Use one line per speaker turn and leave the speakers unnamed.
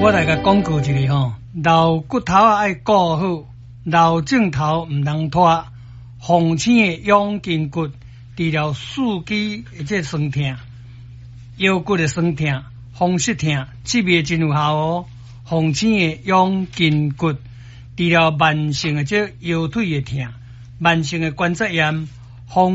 我来甲广告一个吼，老骨头啊爱顾好，老镜头唔通拖。红星的养筋骨，治疗四肢即酸痛、腰骨的酸痛、风湿痛，这味真有效哦。红星的养筋骨，治疗慢性的即腰腿的痛、慢性的关节炎。